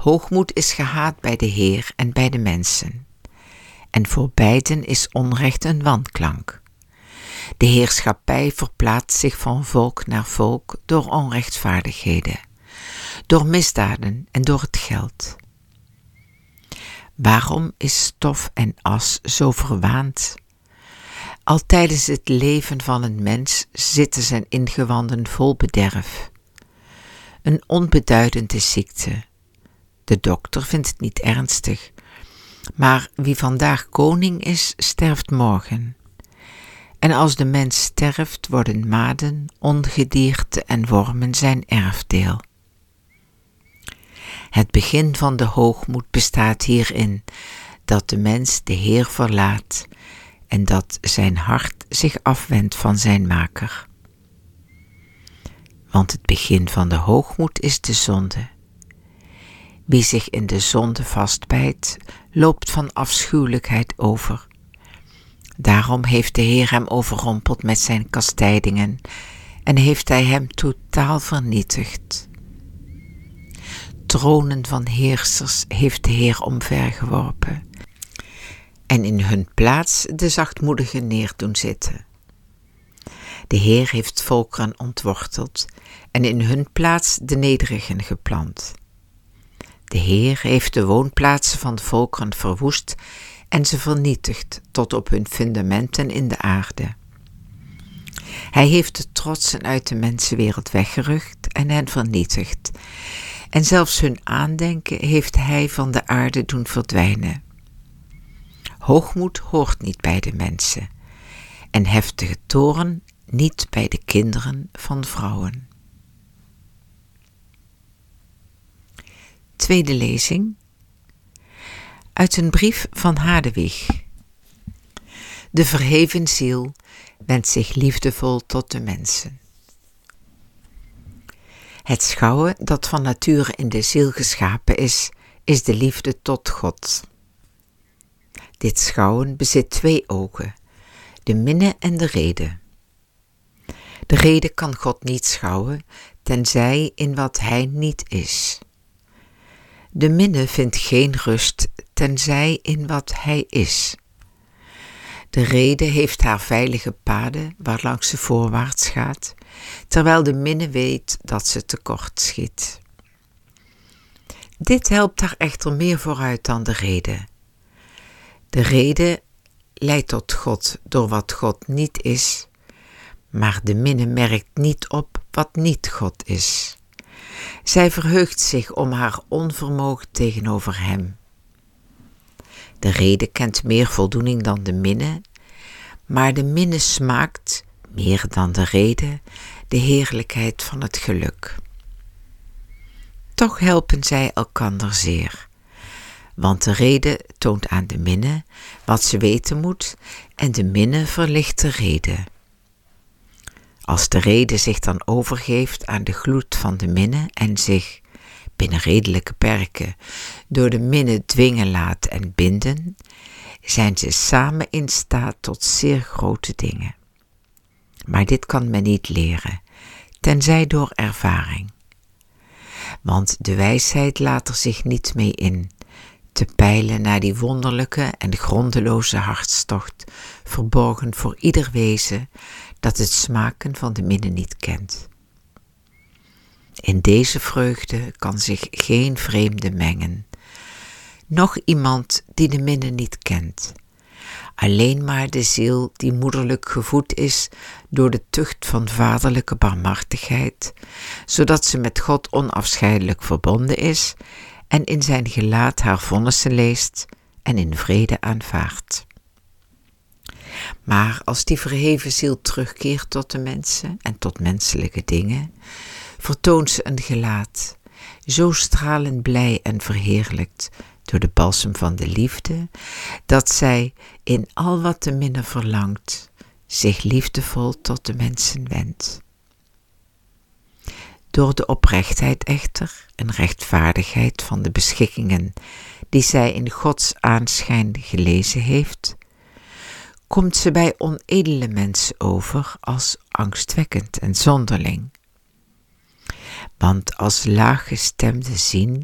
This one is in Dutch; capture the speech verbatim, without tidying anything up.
Hoogmoed is gehaat bij de Heer en bij de mensen. En voor beiden is onrecht een wanklank. De heerschappij verplaatst zich van volk naar volk door onrechtvaardigheden, door misdaden en door het geld. Waarom is stof en as zo verwaand? Al tijdens het leven van een mens zitten zijn ingewanden vol bederf. Een onbeduidende ziekte. De dokter vindt het niet ernstig, maar wie vandaag koning is, sterft morgen. En als de mens sterft, worden maden, ongedierte en wormen zijn erfdeel. Het begin van de hoogmoed bestaat hierin dat de mens de Heer verlaat en dat zijn hart zich afwendt van zijn maker. Want het begin van de hoogmoed is de zonde. Wie zich in de zonde vastbijt, loopt van afschuwelijkheid over. Daarom heeft de Heer hem overrompeld met zijn kastijdingen en heeft hij hem totaal vernietigd. Tronen van heersers heeft de Heer omvergeworpen en in hun plaats de zachtmoedigen neer doen zitten. De Heer heeft volkeren ontworteld en in hun plaats de nederigen geplant. De Heer heeft de woonplaatsen van de volkeren verwoest en ze vernietigd tot op hun fundamenten in de aarde. Hij heeft de trotsen uit de mensenwereld weggerukt en hen vernietigd. En zelfs hun aandenken heeft hij van de aarde doen verdwijnen. Hoogmoed hoort niet bij de mensen en heftige toorn niet bij de kinderen van vrouwen. Tweede lezing uit een brief van Hadewig. De verheven ziel wendt zich liefdevol tot de mensen. Het schouwen dat van nature in de ziel geschapen is, is de liefde tot God. Dit schouwen bezit twee ogen, de minne en de rede. De rede kan God niet schouwen, tenzij in wat hij niet is. De minne vindt geen rust, tenzij in wat hij is. De rede heeft haar veilige paden, waarlangs ze voorwaarts gaat, terwijl de minne weet dat ze tekort schiet. Dit helpt haar echter meer vooruit dan de rede. De rede leidt tot God door wat God niet is, maar de minne merkt niet op wat niet God is. Zij verheugt zich om haar onvermogen tegenover hem. De rede kent meer voldoening dan de minne, maar de minne smaakt, meer dan de rede, de heerlijkheid van het geluk. Toch helpen zij elkander zeer, want de rede toont aan de minne wat ze weten moet en de minne verlicht de rede. Als de rede zich dan overgeeft aan de gloed van de minne en zich, binnen redelijke perken, door de minne dwingen laat en binden, zijn ze samen in staat tot zeer grote dingen. Maar dit kan men niet leren, tenzij door ervaring. Want de wijsheid laat er zich niet mee in, te peilen naar die wonderlijke en grondeloze hartstocht, verborgen voor ieder wezen dat het smaken van de minne niet kent. In deze vreugde kan zich geen vreemde mengen, noch iemand die de minne niet kent. Alleen maar de ziel die moederlijk gevoed is door de tucht van vaderlijke barmhartigheid, zodat ze met God onafscheidelijk verbonden is en in zijn gelaat haar vonnissen leest en in vrede aanvaardt. Maar als die verheven ziel terugkeert tot de mensen en tot menselijke dingen, vertoont ze een gelaat, zo stralend blij en verheerlijkt door de balsem van de liefde, dat zij in al wat de minne verlangt, zich liefdevol tot de mensen wendt. Door de oprechtheid echter en rechtvaardigheid van de beschikkingen die zij in Gods aanschijn gelezen heeft, komt ze bij onedele mensen over als angstwekkend en zonderling. Want als laaggestemden zien